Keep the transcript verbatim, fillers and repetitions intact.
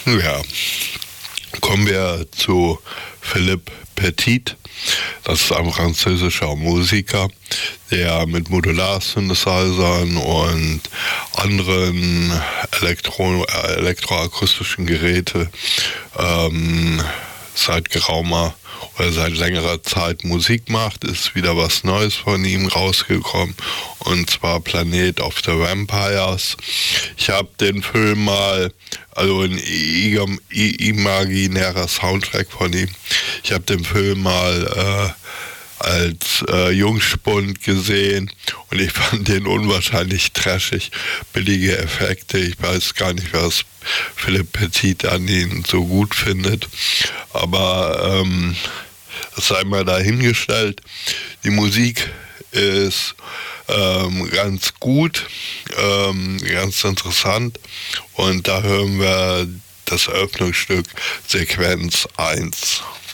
Ja, kommen wir zu Philippe Petit. Das ist ein französischer Musiker, der mit Modular-Synthesizern und anderen Elektro- elektroakustischen Geräten ähm, seit geraumer oder seit längerer Zeit Musik macht. Ist wieder was Neues von ihm rausgekommen, und zwar Planet of the Vampires. Ich habe den Film mal, also ein imaginärer Soundtrack von ihm, ich habe den Film mal äh, als äh, Jungspund gesehen und ich fand den unwahrscheinlich trashig, billige Effekte. Ich weiß gar nicht, was Philippe Petit an ihn so gut findet, aber ähm, das sei mal dahingestellt. Die Musik ist ähm, ganz gut, ähm, ganz interessant, und da hören wir das Eröffnungsstück Sequenz eins.